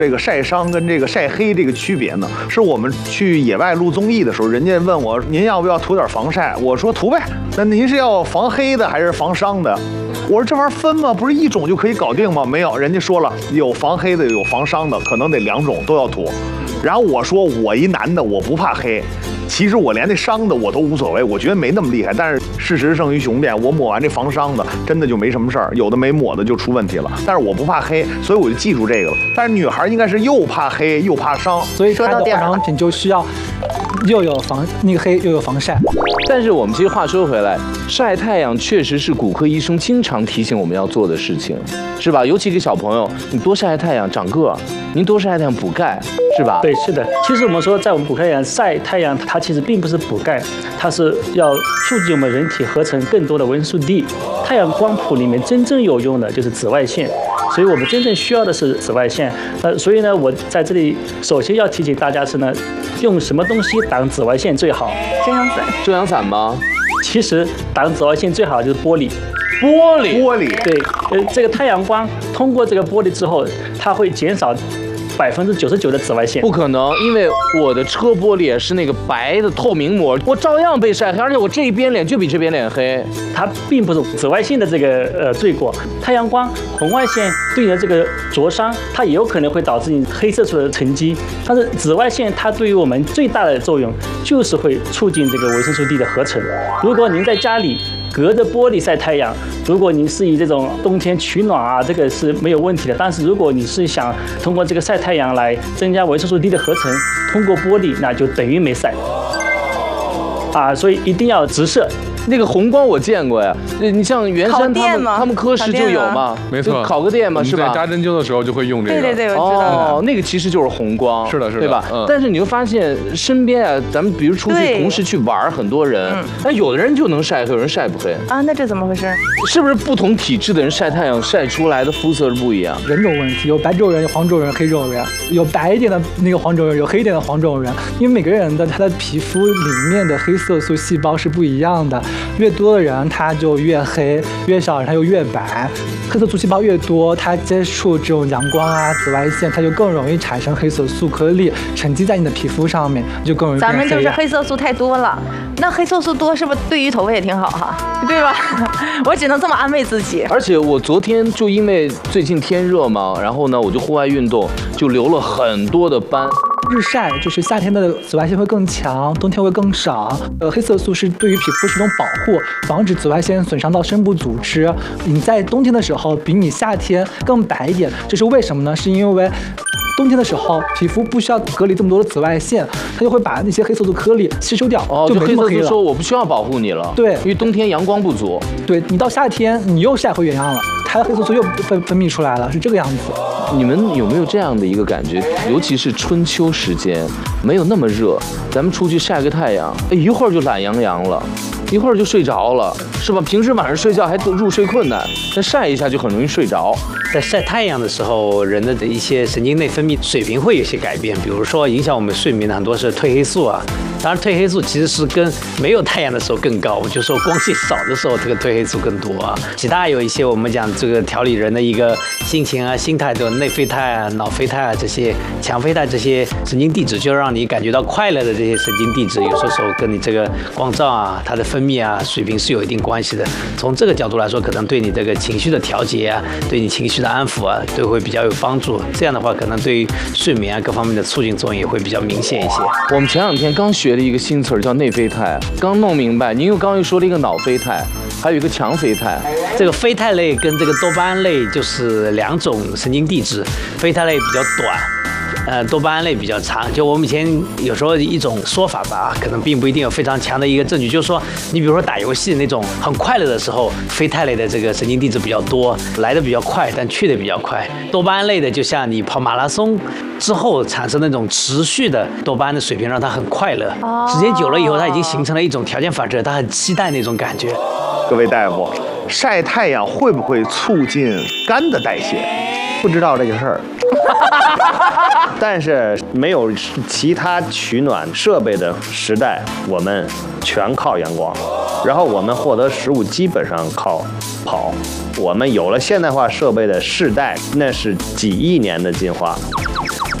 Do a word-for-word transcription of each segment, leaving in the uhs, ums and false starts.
这个晒伤跟这个晒黑这个区别呢？是我们去野外录综艺的时候，人家问我您要不要涂点防晒，我说涂呗。那您是要防黑的还是防伤的？我说这玩意儿分吗？不是一种就可以搞定吗？没有，人家说了有防黑的有防伤的，可能得两种都要涂。然后我说我一男的我不怕黑。其实我连那伤的我都无所谓，我觉得没那么厉害。但是事实胜于雄辩，我抹完这防伤的，真的就没什么事儿。有的没抹的就出问题了。但是我不怕黑，所以我就记住这个了。但是女孩应该是又怕黑又怕伤， 所以它的化妆品就需要又有防那个黑又有防晒。 但是我们其实话说回来，晒太阳确实是骨科医生经常提醒我们要做的事情，是吧？尤其给小朋友，你多晒晒太阳长个儿，您多晒晒太阳补钙，是吧？ 对，是的。其实我们说，在我们骨科来晒太阳，它其实并不是补钙，它是要促进我们人体合成更多的维生素 D。太阳光谱里面真正有用的就是紫外线，所以我们真正需要的是紫外线。呃，所以呢，我在这里首先要提醒大家是呢，用什么东西挡紫外线最好？ 遮阳伞。 遮阳伞吗？ 其实挡紫外线最好就是玻璃。 玻璃， 玻璃， 对，呃，这个太阳光通过这个玻璃之后，它会减少百分之九十九的紫外线。 不可能，因为我的车玻璃是那个白的透明膜，我照样被晒黑，而且我这一边脸就比这边脸黑。 它并不是紫外线的这个呃罪过，太阳光红外线对你的这个灼伤，它也有可能会导致你黑色素的沉积。但是紫外线它对于我们最大的作用就是会促进这个维生素 D 的合成。如果您在家里隔着玻璃晒太阳，如果您是以这种冬天取暖啊，这个是没有问题的。但是如果你是想通过这个晒太阳来增加维生素 D 的合成，通过玻璃那就等于没晒啊，所以一定要直射。 那个红光我见过呀，你像袁山他们他们科室就有嘛， 没错， 烤个电嘛，是吧？ 在扎针灸的时候就会用这个。 对对对，我知道。 哦，那个其实就是红光， 是的，是的， 对吧？ 嗯。 但是你会发现身边啊，咱们比如出去同时去玩，很多人，但有的人就能晒黑，有人晒不黑啊。那这怎么回事？ 是不是不同体质的人晒太阳晒出来的肤色是不一样？ 人种问题，有白种人、有黄种人、黑种人，有白一点的那个黄种人，有黑一点的黄种人。因为每个人的他的皮肤里面的黑色素细胞是不一样的，越多的人它就越黑，越少人它就越白。黑色素细胞越多，它接触这种阳光啊、紫外线，它就更容易产生黑色素颗粒，沉积在你的皮肤上面，就更容易变黑。 咱们就是黑色素太多了，那黑色素多是不是对于头发也挺好哈？对吧？我只能这么安慰自己。 而且我昨天就因为最近天热嘛，然后呢我就户外运动，就留了很多的斑。 日晒就是夏天的紫外线会更强，冬天会更少。呃，黑色素是对于皮肤是一种保护，防止紫外线损伤到深部组织。你在冬天的时候比你夏天更白一点，这是为什么呢？是因为冬天的时候皮肤不需要隔离这么多的紫外线，它就会把那些黑色素颗粒吸收掉， 哦， 就没那么黑了。 黑色素说我不需要保护你了， 对， 因为冬天阳光不足。 对，你到夏天你又晒回原样了，它的黑色素又分分泌出来了，是这个样子。 你们有没有这样的一个感觉？尤其是春秋时间，没有那么热，咱们出去晒个太阳，哎，一会儿就懒洋洋了，一会儿就睡着了，是吧？平时晚上睡觉还入睡困难，但晒一下就很容易睡着。 在晒太阳的时候，人的一些神经内分泌水平会有些改变，比如说影响我们睡眠的很多是褪黑素啊。当然，褪黑素其实是跟没有太阳的时候更高，我就说光线少的时候，这个褪黑素更多啊。其他有一些我们讲这个调理人的一个心情啊、心态的内啡肽啊、脑啡肽啊这些强啡肽这些神经递质，就让你感觉到快乐的这些神经递质，有些时候跟你这个光照啊、它的分泌啊水平是有一定关系的。从这个角度来说，可能对你这个情绪的调节啊，对你情绪的安抚啊，都会比较有帮助。这样的话，可能对于睡眠啊各方面的促进作用也会比较明显一些。 我们前两天刚学了一个新词儿叫内啡肽，刚弄明白。您又刚又说了一个脑啡肽，还有一个强啡肽。 这个啡肽类跟这个多巴胺类就是两种神经递质，啡肽类比较短。呃，多巴胺类比较长，就我们以前有时候一种说法吧，可能并不一定有非常强的一个证据，就是说，你比如说打游戏那种很快乐的时候，啡肽类的这个神经递质比较多，来的比较快，但去的比较快。多巴胺类的，就像你跑马拉松之后产生那种持续的多巴胺的水平，让它很快乐。时间久了以后，它已经形成了一种条件反射，它很期待那种感觉。 各位大夫，晒太阳会不会促进肝的代谢？ 不知道这个事儿。但是没有其他取暖设备的时代，我们全靠阳光，然后我们获得食物基本上靠跑。我们有了现代化设备的世代，那是几亿年的进化。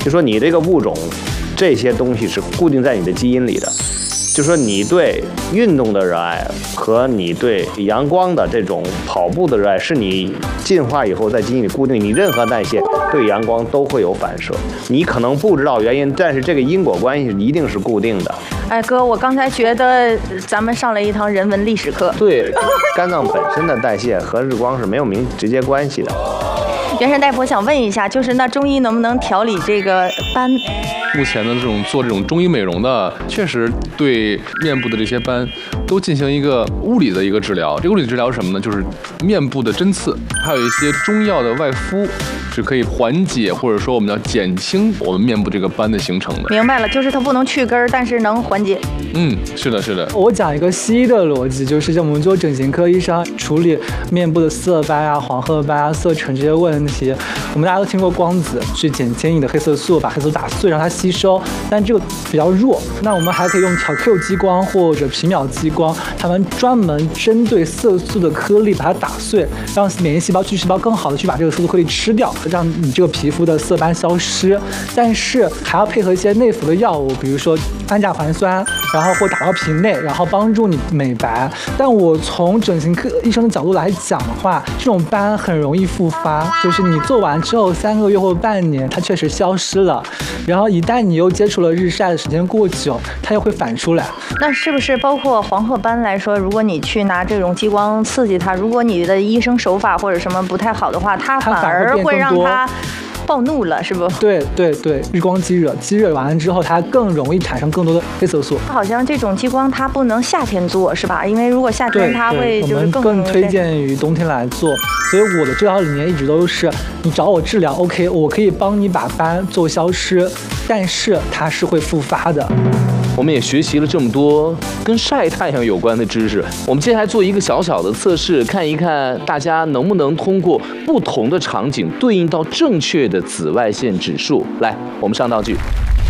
就说你这个物种，这些东西是固定在你的基因里的。就说你对运动的热爱和你对阳光的这种跑步的热爱，是你进化以后在基因里固定，你任何代谢对阳光都会有反射。你可能不知道原因，但是这个因果关系一定是固定的。 哎哥，我刚才觉得咱们上了一堂人文历史课。 对，肝脏本身的代谢和日光是没有明直接关系的。 袁山大夫，我想问一下，就是那中医能不能调理这个斑？ 目前的这种做这种中医美容的，确实对面部的这些斑都进行一个物理的一个治疗。这个物理治疗是什么呢？就是面部的针刺，还有一些中药的外敷，是可以缓解或者说我们要减轻我们面部这个斑的形成的。 明白了，就是它不能去根儿，但是能缓解。 嗯，是的，是的。 我讲一个西医的逻辑，就是像我们做整形科医生处理面部的色斑啊、黄褐斑啊、色沉这些问题，我们大家都听过光子去减轻你的黑色素，把黑色素打碎让它吸收，但这个比较弱。那我们还可以用调 Q 激光或者皮秒激光，它们专门针对色素的颗粒把它打碎，让免疫细胞、巨细胞更好的去把这个色素颗粒吃掉，让你这个皮肤的色斑消失。但是还要配合一些内服的药物，比如说氨甲环酸，然后或打到皮内，然后帮助你美白。但我从整形科医生的角度来讲的话，这种斑很容易复发，就是你做完之后三个月或半年，它确实消失了，然后一旦你又接触了日晒的时间过久，它又会反出来。 那是不是包括黄褐斑来说，如果你去拿这种激光刺激它，如果你的医生手法或者什么不太好的话，它反而会让它暴怒了，是不？ 对对对，日光激热，激热完了之后，它更容易产生更多的黑色素。 好像这种激光它不能夏天做，是吧？因为如果夏天它会就是更更推荐于冬天来做。所以我的治疗理念一直都是，你找我治疗 ，OK， 我可以帮你把斑做消失，但是它是会复发的。 我们也学习了这么多跟晒太阳有关的知识，我们接下来做一个小小的测试，看一看大家能不能通过不同的场景对应到正确的紫外线指数。来，我们上道具。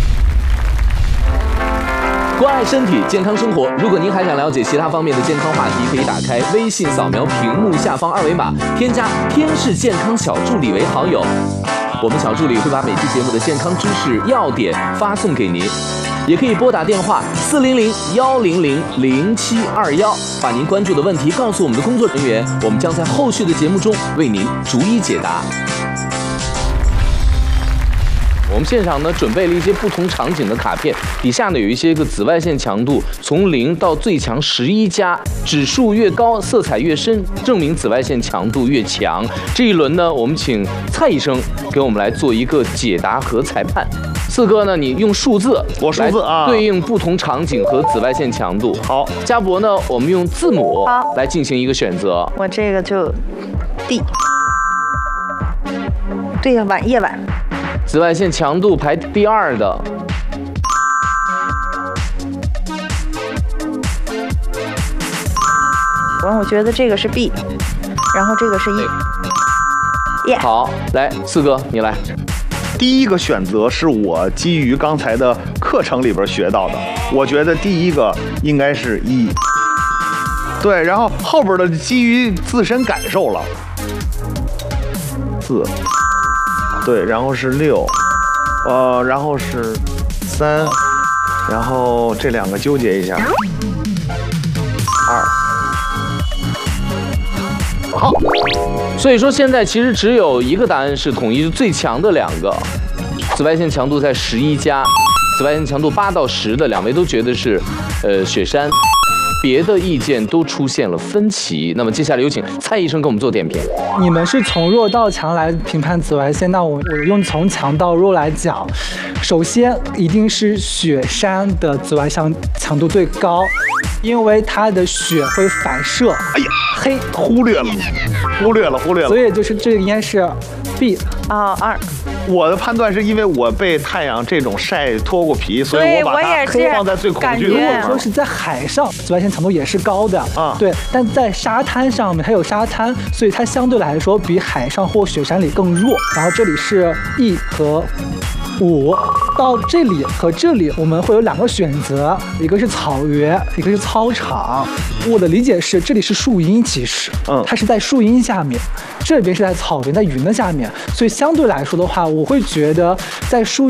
关爱身体，健康生活。如果您还想了解其他方面的健康话题，可以打开微信，扫描屏幕下方二维码，添加天使健康小助理为好友。我们小助理会把每期节目的健康知识要点发送给您。也可以拨打电话四零零幺零零零七二幺，把您关注的问题告诉我们的工作人员，我们将在后续的节目中为您逐一解答。我们现场呢准备了一些不同场景的卡片，底下呢有一些个紫外线强度，从零到最强十一加，指数越高，色彩越深，证明紫外线强度越强。这一轮呢，我们请蔡医生给我们来做一个解答和裁判。四哥呢，你用数字， 我数字啊， 对应不同场景和紫外线强度。 好， 嘉博呢，我们用字母好来进行一个选择。 我这个就 D。对呀，晚夜晚。 紫外线强度排第二的。 完，我觉得这个是 B， 然后这个是 E。耶、yeah ， 好，来，四哥你来。 第一个选择是我基于刚才的课程里边学到的，我觉得第一个应该是一。对，然后后边的基于自身感受了。四。对，然后是六，呃，然后是三，然后这两个纠结一下，二，好。 所以说现在其实只有一个答案是统一最强的两个，紫外线强度在十一加，紫外线强度八到十的两位都觉得是，呃，雪山。别的意见都出现了分歧，那么接下来有请蔡医生给我们做点评。 你们是从弱到强来评判紫外线，那我我用从强到弱来讲，首先一定是雪山的紫外线强度最高，因为它的雪会反射。 哎呀， 黑忽略了，忽略了，忽略了。 所以就是这个应该是 B 啊、哦、二。 我的判断是因为我被太阳这种晒脱过皮，所以我把它放在最恐惧的位置。 说是在海上，紫外线强度也是高的啊， 对，但在沙滩上面它有沙滩，所以它相对来说比海上或雪山里更弱。然后这里是 E 和五，到这里和这里我们会有两个选择，一个是草原，一个是操场。我的理解是这里是树荫，其实，嗯，它是在树荫下面，这边是在草原，在云的下面，所以相对来说的话，我会觉得在树